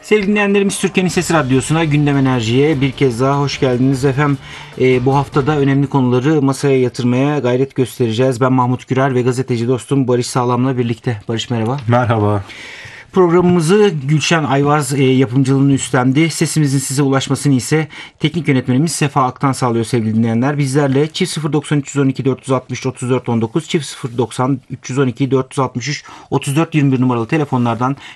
Sevgili dinleyenlerimiz, Türkiye'nin Sesi Radyosu'na, Gündem Enerji'ye bir kez daha hoş geldiniz efendim. Bu haftada önemli konuları masaya yatırmaya gayret göstereceğiz. Ben Mahmut Gürer ve gazeteci dostum Barış Sağlam'la birlikte. Barış, merhaba. Merhaba. Programımızı Gülşen Ayvaz yapımcılığını üstlendi. Sesimizin size ulaşmasını ise teknik yönetmenimiz Sefa Aktan sağlıyor sevgili dinleyenler. Bizlerle çift 090 312 460 34 19, çift 090 312 463 34 21 numaralı telefonlardan